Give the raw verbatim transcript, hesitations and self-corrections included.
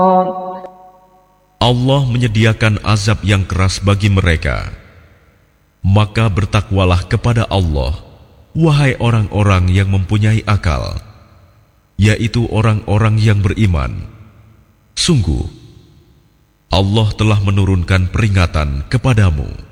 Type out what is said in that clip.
Allah menyediakan azab yang keras bagi mereka. Maka bertakwalah kepada Allah, wahai orang-orang yang mempunyai akal, yaitu orang-orang yang beriman. Sungguh, Allah telah menurunkan peringatan kepadamu.